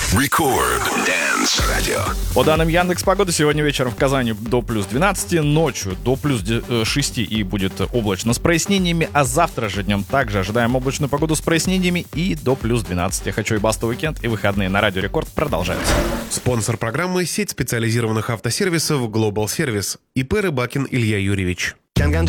Record Dance Radio. По данным Яндекс.Погоды, сегодня вечером в Казани до плюс 12, ночью до плюс 6 и будет облачно с прояснениями, а завтра же днем также ожидаем облачную погоду с прояснениями и до плюс 12. Хочу и Баста Уикенд, и выходные на Радио Рекорд продолжаются. Спонсор программы — сеть специализированных автосервисов Global Service. ИП Рыбакин Илья Юрьевич.